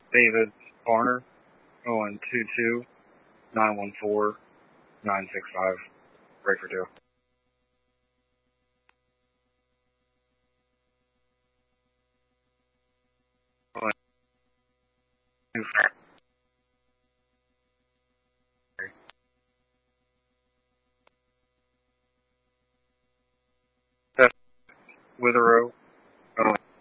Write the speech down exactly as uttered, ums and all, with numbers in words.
David Barner, going two two nine one four nine six five. Break for two. Test Witherow,